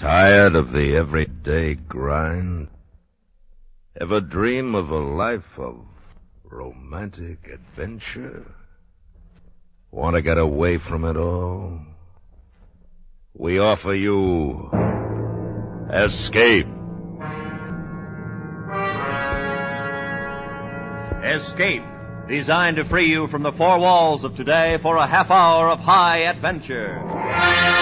Tired of the everyday grind? Ever dream of a life of romantic adventure? Want to get away from it all? We offer you Escape. Escape, designed to free you from the four walls of today for a half hour of high adventure.